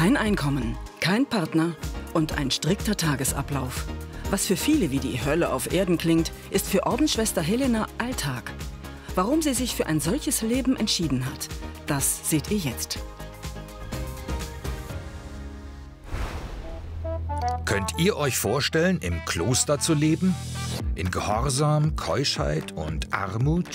Kein Einkommen, kein Partner und ein strikter Tagesablauf. Was für viele wie die Hölle auf Erden klingt, ist für Ordensschwester Helena Alltag. Warum sie sich für ein solches Leben entschieden hat, das seht ihr jetzt. Könnt ihr euch vorstellen, im Kloster zu leben? In Gehorsam, Keuschheit und Armut?